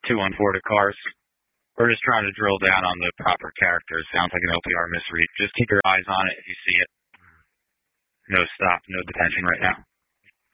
214 to cars. We're just trying to drill down on the proper characters. Sounds like an LPR misread. Just keep your eyes on it if you see it. No stop, no detention right now.